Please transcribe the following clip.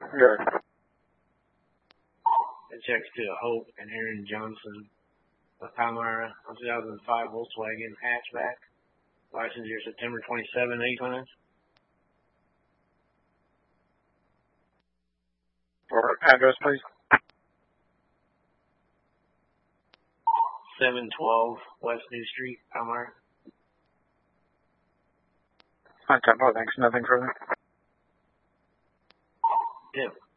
Good. It checks to Hope and Aaron Johnson of Palmyra, 2005 Volkswagen hatchback. License year September 27, 800. Or address, please. 712 West New Street, Palmyra. Fine, 10-4, thanks. Nothing further. Yep.